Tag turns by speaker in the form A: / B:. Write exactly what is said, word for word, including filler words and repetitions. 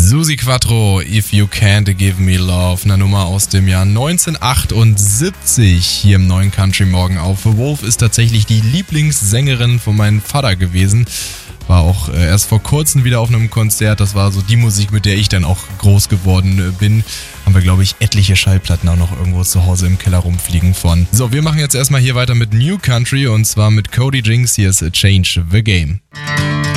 A: Suzi Quatro, If You Can't Give Me Love, eine Nummer aus dem Jahr neunzehnhundertachtundsiebzig hier im neuen Country Morgen auf. Wolf ist tatsächlich die Lieblingssängerin von meinem Vater gewesen. War auch äh, erst vor kurzem wieder auf einem Konzert. Das war so die Musik, mit der ich dann auch groß geworden äh, bin. Haben wir, glaube ich, etliche Schallplatten auch noch irgendwo zu Hause im Keller rumfliegen von. So, wir machen jetzt erstmal hier weiter mit New Country und zwar mit Cody Jinks. Hier ist Change the Game.